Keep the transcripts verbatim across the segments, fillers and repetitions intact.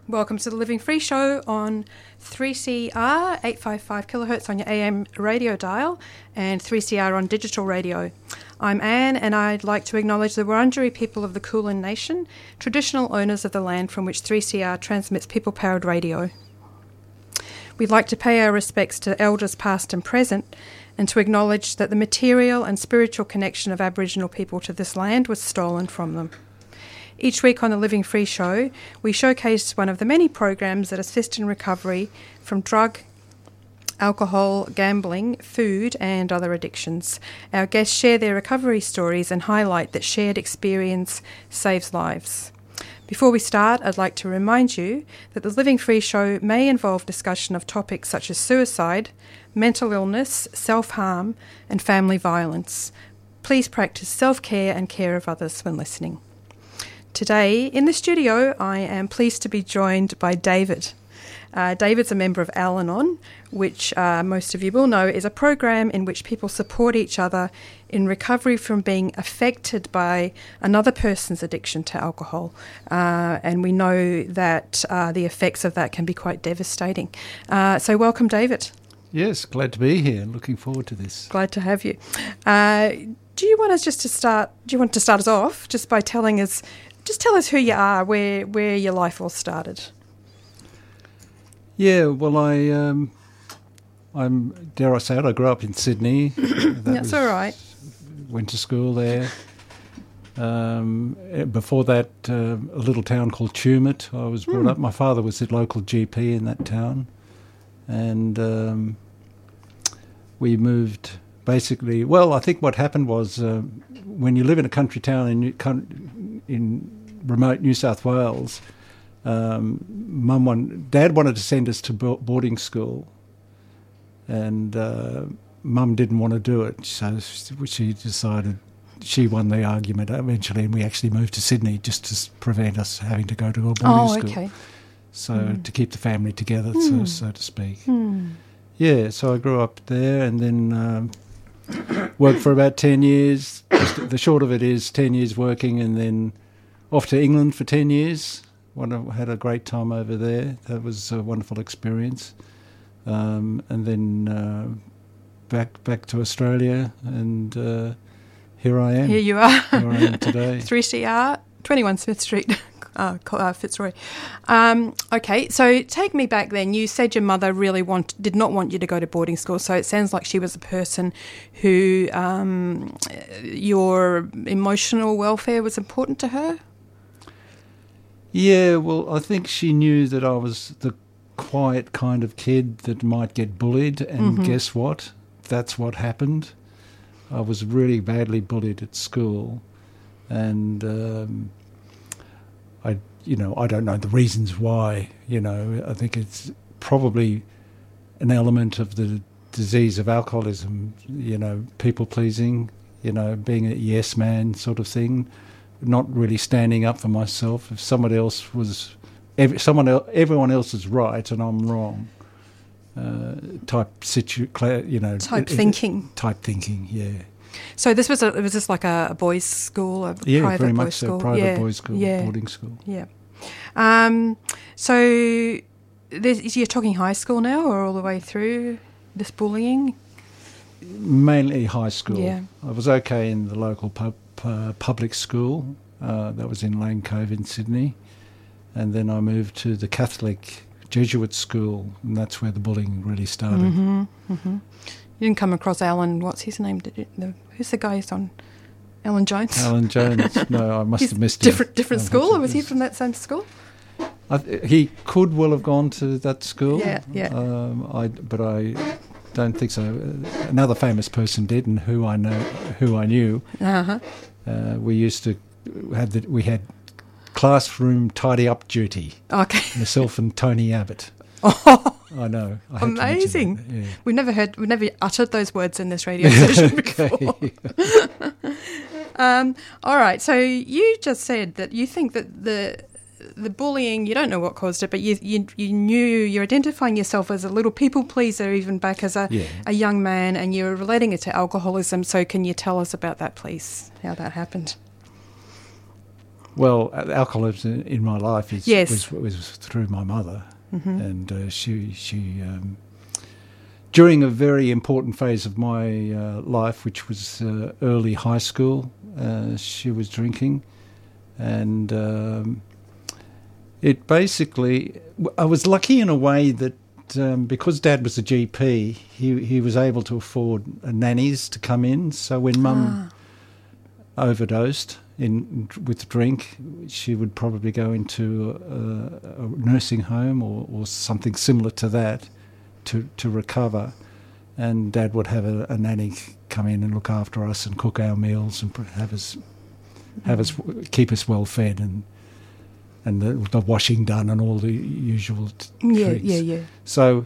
Welcome to the Living Free Show on three C R, eight fifty-five kilohertz on your A M radio dial and three C R on digital radio. I'm Anne, and I'd like to acknowledge the Wurundjeri people of the Kulin Nation, traditional owners of the land from which three C R transmits people-powered radio. We'd like to pay our respects to elders past and present, and to acknowledge that the material and spiritual connection of Aboriginal people to this land was stolen from them. Each week on the Living Free Show, we showcase one of the many programs that assist in recovery from drug, alcohol, gambling, food and other addictions. Our guests share their recovery stories and highlight that shared experience saves lives. Before we start, I'd like to remind you that the Living Free Show may involve discussion of topics such as suicide, mental illness, self-harm and family violence. Please practice self-care and care of others when listening. Today, in the studio, I am pleased to be joined by David. Uh, David's a member of Al-Anon, which uh, most of you will know is a program in which people support each other in recovery from being affected by another person's addiction to alcohol. Uh, and we know that uh, the effects of that can be quite devastating. Uh, so welcome, David. Yes, glad to be here. Looking forward to this. Glad to have you. Uh, do you want us just to start, do you want to start us off just by telling us Just tell us who you are, where where your life all started. Yeah, well, I, um, I'm, dare I say it, I grew up in Sydney. That That's was, all right. Went to school there. Um, before that, uh, a little town called Tumut. I was brought mm. up. My father was the local G P in that town. And um, we moved basically, well, I think what happened was uh, when you live in a country town in, in remote New South Wales, um, Mum one, Dad wanted to send us to boarding school, and uh, Mum didn't want to do it, so she decided, she won the argument eventually, and we actually moved to Sydney just to prevent us having to go to a boarding oh, school. Okay. So mm. to keep the family together, mm. so, so to speak. Mm. Yeah, so I grew up there, and then um, worked for about ten years. Just the short of it is ten years working, and then off to England for ten years. I had a great time over there. That was a wonderful experience. Um, and then uh, back back to Australia, and uh, here I am. Here you are. Here I am today. three C R, twenty-one Smith Street, uh, uh, Fitzroy. Um, okay, so take me back then. You said your mother really want, did not want you to go to boarding school, so it sounds like she was a person who um, your emotional welfare was important to her? Yeah, well, I think she knew that I was the quiet kind of kid that might get bullied, and mm-hmm. guess what? That's what happened. I was really badly bullied at school, and um, I, you know, I don't know the reasons why. You know, I think it's probably an element of the disease of alcoholism. You know, people pleasing. You know, being a yes man sort of thing. Not really standing up for myself. If someone else was, every, someone else, everyone else is right and I'm wrong. Uh, type situ, you know, type it, thinking. It, type thinking, yeah. So this was a, was this like a, a boys' school, a yeah, private very boys' much school? so, private yeah. boys' school, yeah. boarding school. Yeah. Um, so you're talking high school now, or all the way through this bullying? Mainly high school. Yeah. I was okay in the local pub. Uh, public school, uh, that was in Lane Cove in Sydney, and then I moved to the Catholic Jesuit school, and that's where the bullying really started. Mm-hmm, mm-hmm. You didn't come across Alan, what's his name? Did you, the, who's the guy who's on Alan Jones? Alan Jones, no, I must He's have missed different, him. Different school, or was he from that same school? I th- he could well have gone to that school, yeah, yeah. Um, I, but I don't think so. Another famous person did, and who I know, who I knew. Uh-huh. Uh, we used to have the, we had classroom tidy up duty. Okay. Myself and Tony Abbott. Oh, I know. I amazing. That, yeah. We've never heard, we've never uttered those words in this radio station before. um, all right. So you just said that you think that the the bullying, you don't know what caused it, but you you, you knew, you're identifying yourself as a little people pleaser even back as a, yeah. a young man, and you're relating it to alcoholism. So can you tell us about that, please, how that happened? Well, alcoholism in my life is, Yes. was, was through my mother, Mm-hmm. and uh, she she um, during a very important phase of my uh, life, which was uh, early high school, uh, she was drinking, and um, it basically I was lucky in a way that um, because Dad was a G P, he he was able to afford uh, nannies to come in. So when Mum Ah. overdosed in with drink, she would probably go into a, a nursing home or, or something similar to that to to recover, and Dad would have a, a nanny come in and look after us and cook our meals and have us have us keep us well fed and and the, the washing done and all the usual t- Yeah, treats. yeah, yeah. So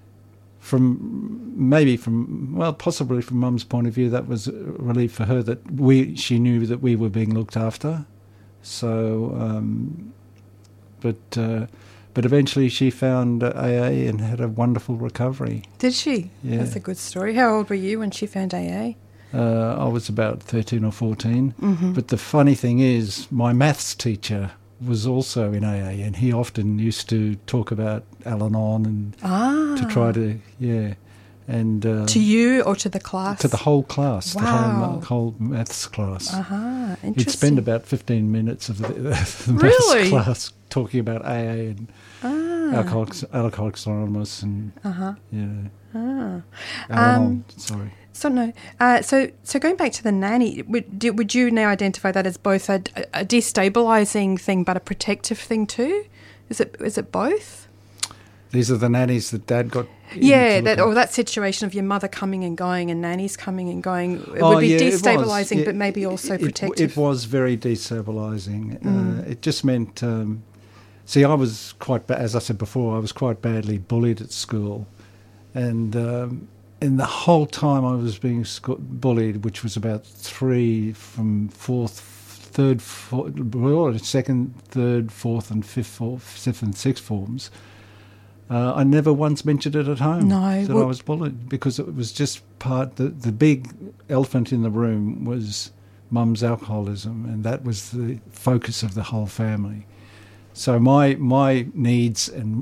from maybe from well possibly from Mum's point of view, that was a relief for her that we she knew that we were being looked after. So um, but uh, but eventually she found A A and had a wonderful recovery. Did she? Yeah. That's a good story. How old were you when she found A A? Uh, I was about thirteen or fourteen. Mm-hmm. But the funny thing is, my maths teacher was also in A A, and he often used to talk about Al-Anon and Ah. to try to, yeah, and uh, To you or to the class? to the whole class, the whole, Wow. ma- whole maths class. Uh-huh. Interesting. He'd spend about fifteen minutes of the, the maths Really? class talking about A A and Ah. Alcoholics, Alcoholics Anonymous and, Uh-huh. yeah, Ah. Al-Anon, Um, sorry. So no. Uh, so so going back to the nanny, would, do- would you now identify that as both a, a destabilising thing but a protective thing too? Is it is it both? These are the nannies that Dad got. in Yeah, to that look or that situation of your mother coming and going and nannies coming and going. It Oh, would be yeah, it was. destabilising, Yeah, but maybe also it, protective. It was very destabilising. Mm. Uh, it just meant. Um, see, I was quite, ba- as I said before, I was quite badly bullied at school, and um, and the whole time I was being sco- bullied, which was about three from fourth, third, fourth, well, second, third, fourth, and fifth, fourth, fifth, and sixth forms. Uh, I never once mentioned it at home. No, that well- I was bullied because it was just part. The the big elephant in the room was Mum's alcoholism, and that was the focus of the whole family. So my my needs and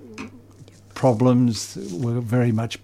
problems were very much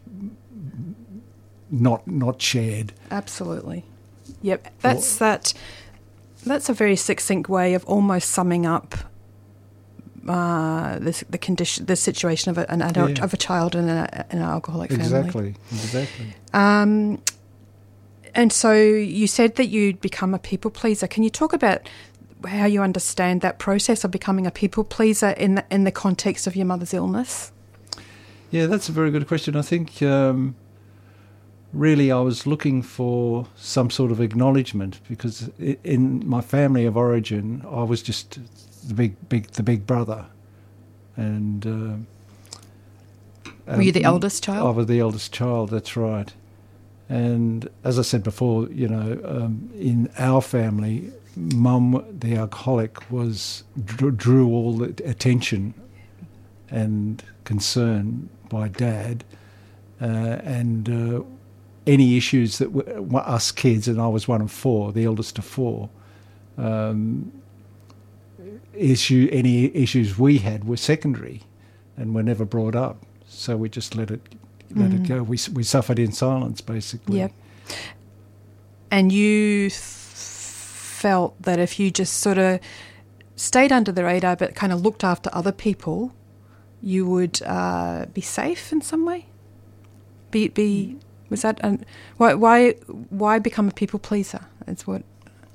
not not shared. Absolutely. Yep. That's that. That's a very succinct way of almost summing up uh, this, the condition, the situation of a, an adult, Yeah. of a child in, a, in an alcoholic family. Exactly, exactly. Um, and so you said that you'd become a people pleaser. Can you talk about how you understand that process of becoming a people pleaser in the, in the context of your mother's illness? Yeah, that's a very good question. I think um, really I was looking for some sort of acknowledgement because i- in my family of origin, I was just the big, big, the big brother, and uh, Were you the um, eldest child? I was the eldest child. That's right. And as I said before, you know, um, in our family, Mum, the alcoholic, was drew, drew all the attention and concern by Dad, uh, and uh, any issues that were, were us kids, and I was one of four, the eldest of four. Um, issue any issues we had were secondary, and were never brought up. So we just let it let Mm. it go. We we suffered in silence, basically. Yep. And you th- felt that if you just sort of stayed under the radar but kind of looked after other people, you would uh, be safe in some way? Be be was that an, why why why become a people pleaser? That's what.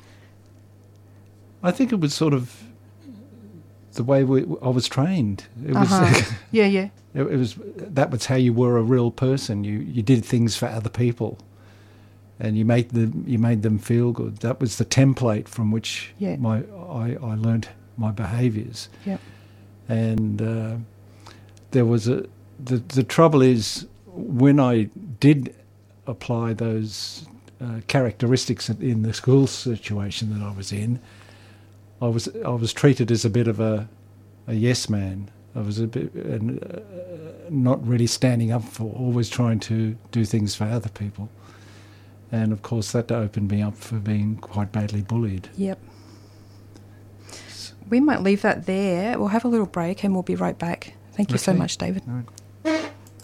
I think it was sort of the way we, I was trained. It was. Uh-huh. Yeah, yeah. It, it was that was how you were a real person. You you did things for other people, and you made them you made them feel good. That was the template from which Yeah. my I, I learned my behaviours. Yeah. And uh, there was a the the trouble is when I did apply those uh, characteristics in the school situation that I was in, I was I was treated as a bit of a a yes man. I was a bit and uh, not really standing up for, always trying to do things for other people, and of course that opened me up for being quite badly bullied. Yep. we might leave that there. We'll have a little break and we'll be right back. Thank you so Okay. much, David. All right.